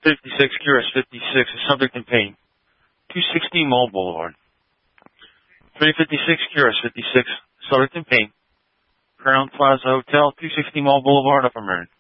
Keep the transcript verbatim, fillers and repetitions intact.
fifty-six, Q R S fifty-six, a subject in pain. two sixty Mall Boulevard. three fifty-six, Q R S fifty-six, subject in pain. Crown Plaza Hotel, two sixty Mall Boulevard, Upper Marin.